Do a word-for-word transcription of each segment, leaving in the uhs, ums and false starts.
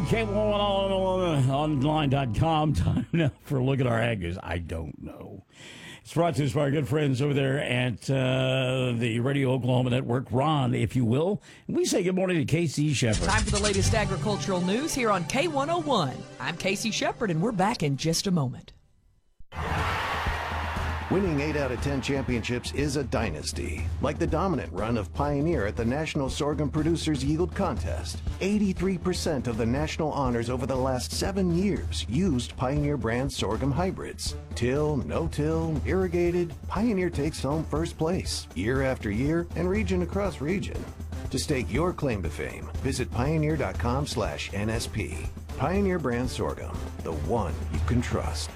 K one oh one online dot com. Time now for a look at our Aggies. I don't know. It's brought to us by our good friends over there at uh, the Radio Oklahoma Network. Ron, if you will. And we say good morning to Casey Shepard. Time for the latest agricultural news here on K one oh one. I'm Casey Shepard, and we're back in just a moment. Winning eight out of ten championships is a dynasty, like the dominant run of Pioneer at the National Sorghum Producers Yield Contest. eighty-three percent of the national honors over the last seven years used Pioneer brand sorghum hybrids. Till, no-till, irrigated, Pioneer takes home first place, year after year, and region across region. To stake your claim to fame, visit pioneer.com slash NSP. Pioneer brand sorghum, the one you can trust.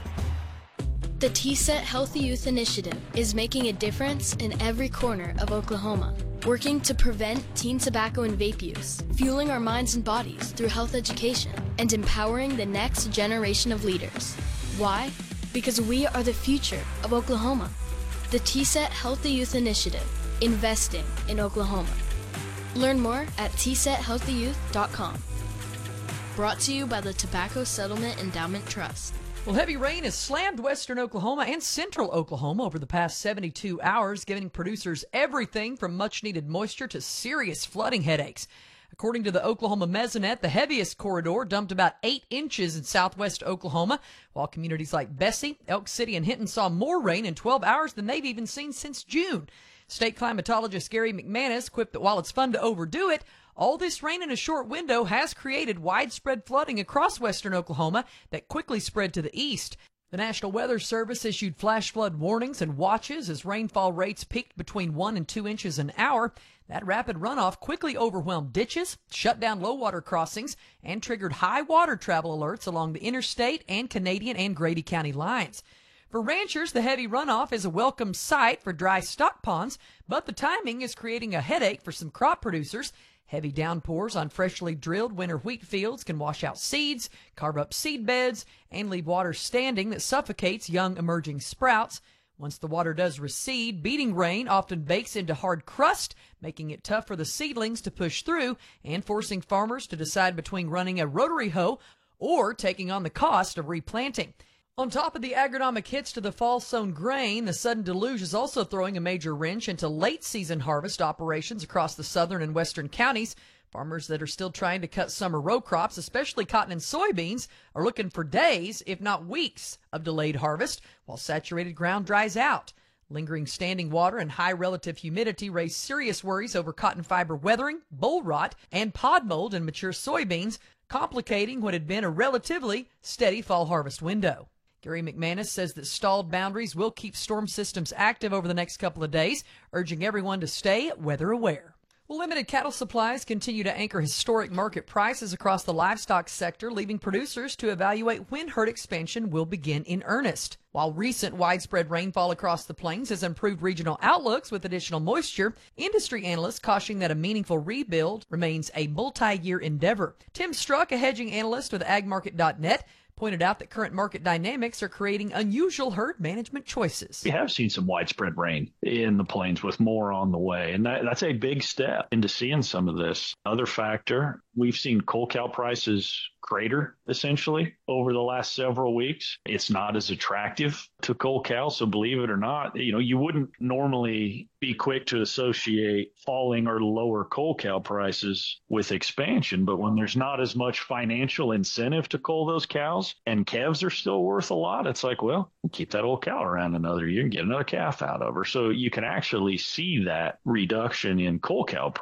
The T S E T Healthy Youth Initiative is making a difference in every corner of Oklahoma, working to prevent teen tobacco and vape use, fueling our minds and bodies through health education, and empowering the next generation of leaders. Why? Because we are the future of Oklahoma. The T S E T Healthy Youth Initiative, investing in Oklahoma. Learn more at T S E T healthy youth dot com. Brought to you by the Tobacco Settlement Endowment Trust. Well, heavy rain has slammed western Oklahoma and central Oklahoma over the past seventy-two hours, giving producers everything from much-needed moisture to serious flooding headaches. According to the Oklahoma Mesonet, the heaviest corridor dumped about eight inches in southwest Oklahoma, while communities like Bessie, Elk City, and Hinton saw more rain in twelve hours than they've even seen since June. State climatologist Gary McManus quipped that while it's fun to overdo it, all this rain in a short window has created widespread flooding across western Oklahoma that quickly spread to the east. The National Weather Service issued flash flood warnings and watches as rainfall rates peaked between one and two inches an hour. That rapid runoff quickly overwhelmed ditches, shut down low water crossings, and triggered high water travel alerts along the interstate and Canadian and Grady County lines. For ranchers, the heavy runoff is a welcome sight for dry stock ponds, but the timing is creating a headache for some crop producers. Heavy downpours on freshly drilled winter wheat fields can wash out seeds, carve up seed beds, and leave water standing that suffocates young emerging sprouts. Once the water does recede, beating rain often bakes into hard crust, making it tough for the seedlings to push through and forcing farmers to decide between running a rotary hoe or taking on the cost of replanting. On top of the agronomic hits to the fall-sown grain, the sudden deluge is also throwing a major wrench into late-season harvest operations across the southern and western counties. Farmers that are still trying to cut summer row crops, especially cotton and soybeans, are looking for days, if not weeks, of delayed harvest while saturated ground dries out. Lingering standing water and high relative humidity raise serious worries over cotton fiber weathering, boll rot, and pod mold in mature soybeans, complicating what had been a relatively steady fall harvest window. Gary McManus says that stalled boundaries will keep storm systems active over the next couple of days, urging everyone to stay weather aware. Well, limited cattle supplies continue to anchor historic market prices across the livestock sector, leaving producers to evaluate when herd expansion will begin in earnest. While recent widespread rainfall across the plains has improved regional outlooks with additional moisture, industry analysts caution that a meaningful rebuild remains a multi-year endeavor. Tim Struck, a hedging analyst with ag market dot net, pointed out that current market dynamics are creating unusual herd management choices. We have seen some widespread rain in the plains with more on the way, and that, that's a big step into seeing some of this. Other factor, we've seen coal cow prices crater essentially over the last several weeks. It's not as attractive to coal cows, so believe it or not, you know, you wouldn't normally be quick to associate falling or lower coal cow prices with expansion, but when there's not as much financial incentive to cull those cows and calves are still worth a lot, it's like, well, keep that old cow around another year and get another calf out of her. So you can actually see that reduction in coal cow prices